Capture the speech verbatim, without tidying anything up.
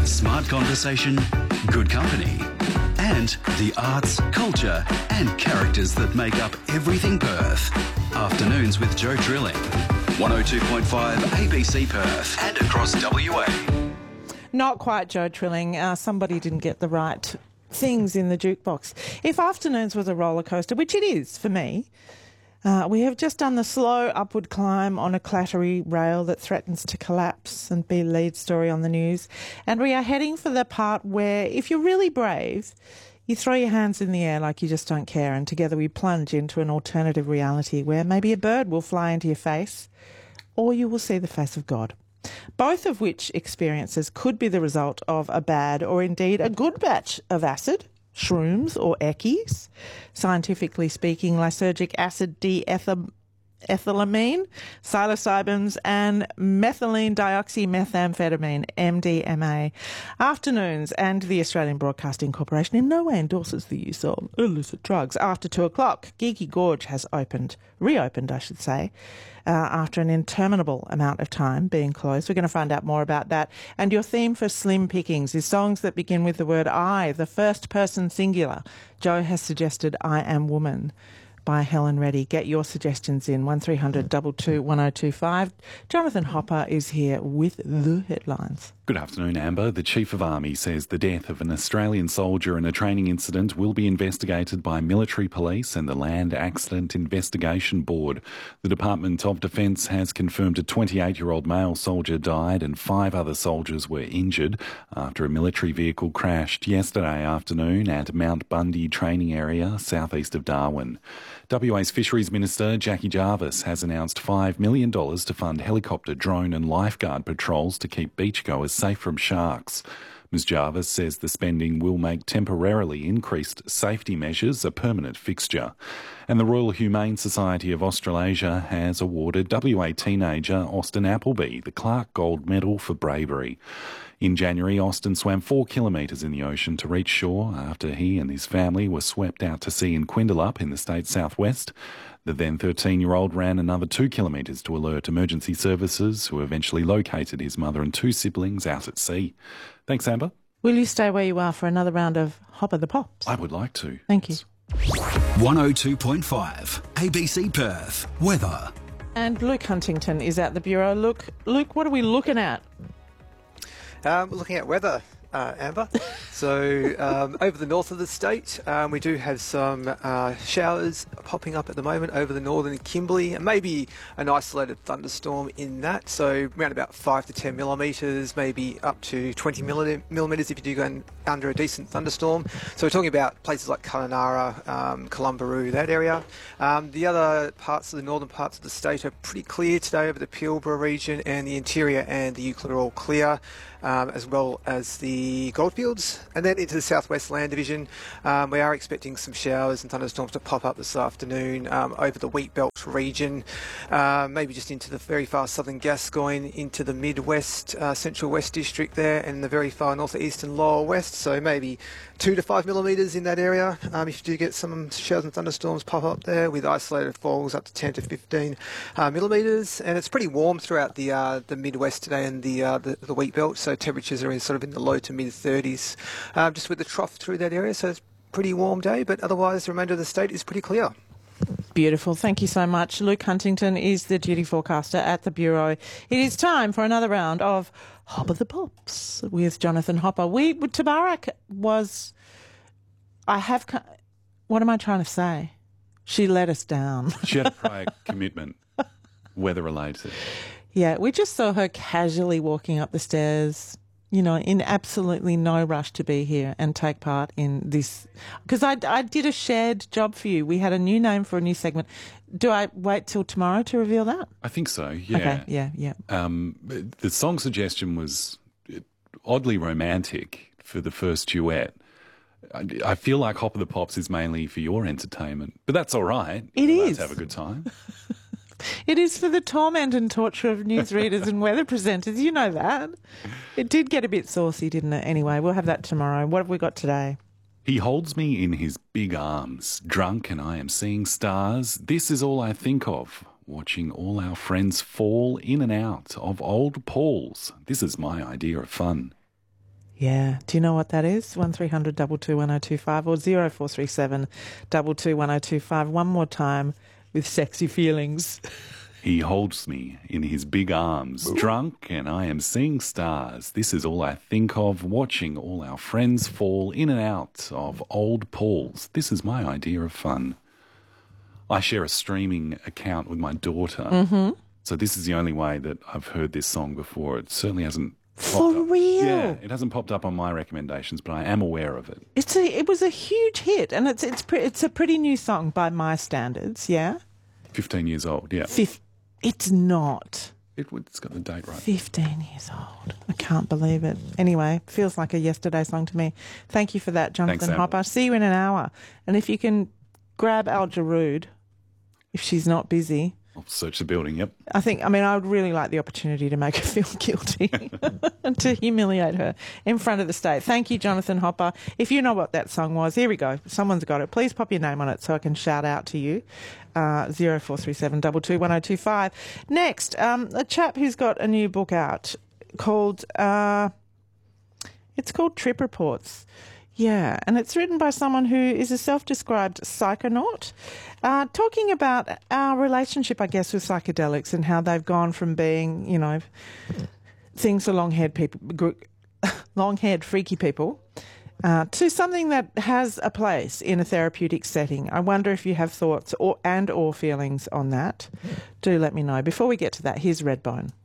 smart conversation, good company, and the arts, culture and characters that make up everything Perth. Afternoons with Joe Drilling. one oh two point five A B C Perth and across W A. Not quite Joe Trilling. Uh, somebody didn't get the right things in the jukebox. If Afternoons was a roller coaster, which it is for me, uh, we have just done the slow upward climb on a clattery rail that threatens to collapse and be lead story on the news. And we are heading for the part where, if you're really brave, you throw your hands in the air like you just don't care, and together we plunge into an alternative reality where maybe a bird will fly into your face or you will see the face of God. Both of which experiences could be the result of a bad or indeed a good batch of acid, shrooms or eckies. Scientifically speaking, lysergic acid D-ethylamine, psilocybins and methylene dioxymethamphetamine, M D M A. Afternoons and the Australian Broadcasting Corporation in no way endorses the use of illicit drugs. After two o'clock, Geeky Gorge has opened, reopened I should say, uh, after an interminable amount of time being closed. We're going to find out more about that. And your theme for Slim Pickings is songs that begin with the word I, the first person singular. Joe has suggested I Am Woman by Helen Reddy. Get your suggestions in, one three hundred two two one oh two five. Jonathan Hopper is here with the headlines. Good afternoon, Amber. The Chief of Army says the death of an Australian soldier in a training incident will be investigated by military police and the Land Accident Investigation Board. The Department of Defence has confirmed a twenty-eight-year-old male soldier died and five other soldiers were injured after a military vehicle crashed yesterday afternoon at Mount Bundy training area southeast of Darwin. W A's Fisheries Minister Jackie Jarvis has announced five million dollars to fund helicopter, drone and lifeguard patrols to keep beachgoers safe from sharks. Miz Jarvis says the spending will make temporarily increased safety measures a permanent fixture. And the Royal Humane Society of Australasia has awarded W A teenager Austin Appleby the Clark Gold Medal for bravery. In January, Austin swam four kilometres in the ocean to reach shore after he and his family were swept out to sea in Quindalup in the state's southwest. The then thirteen-year-old ran another two kilometres to alert emergency services, who eventually located his mother and two siblings out at sea. Thanks, Amber. Will you stay where you are for another round of Hopper the Pops? I would like to. Thank you. one oh two point five A B C Perth. Weather. And Luke Huntington is at the Bureau. Luke, Luke, what are we looking at? Um, we're looking at weather, uh, Amber. So um, over the north of the state, um, we do have some uh, showers popping up at the moment over the northern Kimberley, and maybe an isolated thunderstorm in that. So around about five to ten millimetres, maybe up to twenty millimetres if you do go in, under a decent thunderstorm. So we're talking about places like Kununurra, um, Columbaroo, that area. Um, the other parts of the northern parts of the state are pretty clear today over the Pilbara region, and the interior and the Euclid are all clear. Um, as well as the Goldfields. And then into the Southwest Land Division, um, we are expecting some showers and thunderstorms to pop up this afternoon um, over the Wheatbelt region, uh, maybe just into the very far southern Gascoyne, into the Midwest, uh, Central West District there, and the very far northeast and lower west. So maybe two to five millimetres in that area. Um, if you do get some showers and thunderstorms pop up there, with isolated falls up to ten to fifteen uh, millimetres. And it's pretty warm throughout the uh, the Midwest today and the uh, the, the Wheatbelt. So temperatures are in sort of in the low to mid thirties, um, just with the trough through that area. So it's a pretty warm day, but otherwise the remainder of the state is pretty clear. Beautiful. Thank you so much. Luke Huntington is the duty forecaster at the Bureau. It is time for another round of Hopper the Pops with Jonathan Hopper. We Tabarak was, I have, what am I trying to say? She let us down. She had a prior commitment, weather related. Yeah, we just saw her casually walking up the stairs, you know, in absolutely no rush to be here and take part in this. Because I, I did a shared job for you. We had a new name for a new segment. Do I wait till tomorrow to reveal that? I think so, yeah. Okay, yeah, yeah. Um, the song suggestion was oddly romantic for the first duet. I, I feel like Hopper the Pops is mainly for your entertainment, but that's all right. It You're allowed is. to have a good time. It is for the torment and torture of newsreaders and weather presenters. You know that. It did get a bit saucy, didn't it? Anyway, we'll have that tomorrow. What have we got today? He holds me in his big arms, drunk and I am seeing stars. This is all I think of, watching all our friends fall in and out of old Paul's. This is my idea of fun. Yeah. Do you know what that is? one three hundred two two one oh two five or zero four three seven two two one oh two five. One more time with Sexy Feelings. He holds me in his big arms, drunk, and I am seeing stars. This is all I think of, watching all our friends fall in and out of old pools. This is my idea of fun. I share a streaming account with my daughter, mm-hmm. so this is the only way that I've heard this song before. It certainly hasn't For popped up. real? Yeah, it hasn't popped up on my recommendations, but I am aware of it. It's a, it was a huge hit, and it's it's pre- it's a pretty new song by my standards, yeah? fifteen years old, yeah. Fif- it's not. It, it's got the date right. fifteen years old. I can't believe it. Anyway, feels like a yesterday song to me. Thank you for that, Jonathan Thanks, Sam. Hopper. See you in an hour. And if you can grab Al Jarood, if she's not busy. I'll search the building, yep. I think, I mean, I would really like the opportunity to make her feel guilty and to humiliate her in front of the state. Thank you, Jonathan Hopper. If you know what that song was, here we go. Someone's got it. Please pop your name on it so I can shout out to you. Uh, zero four three seven two two one oh two five. Next, um, a chap who's got a new book out called, uh, it's called Trip Reports. Yeah, and it's written by someone who is a self-described psychonaut, uh, talking about our relationship, I guess, with psychedelics and how they've gone from being, you know, things for long-haired people, long-haired freaky people, uh, to something that has a place in a therapeutic setting. I wonder if you have thoughts or and or feelings on that. Do let me know. Before we get to that, here's Redbone.